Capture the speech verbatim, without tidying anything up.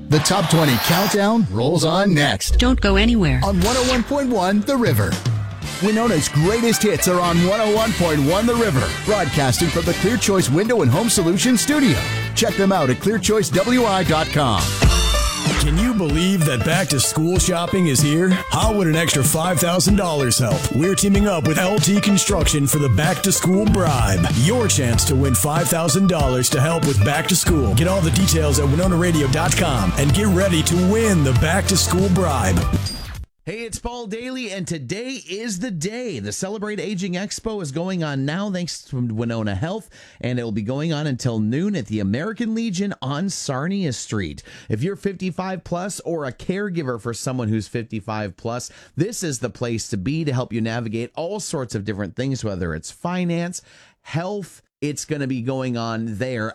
The Top twenty Countdown rolls on next. Don't go anywhere. On one oh one point one The River. Winona's greatest hits are on one oh one point one The River, broadcasting from the Clear Choice Window and Home Solutions studio. Check them out at clear choice w i dot com. Can you believe that back-to-school shopping is here? How would an extra five thousand dollars help? We're teaming up with L T Construction for the back-to-school bribe. Your chance to win five thousand dollars to help with back-to-school. Get all the details at winona radio dot com and get ready to win the back-to-school bribe. Hey, it's Paul Daly, and today is the day. The Celebrate Aging Expo is going on now thanks to Winona Health, and it will be going on until noon at the American Legion on Sarnia Street. If you're fifty-five plus or a caregiver for someone who's fifty-five plus, this is the place to be to help you navigate all sorts of different things, whether it's finance, health. It's going to be going on there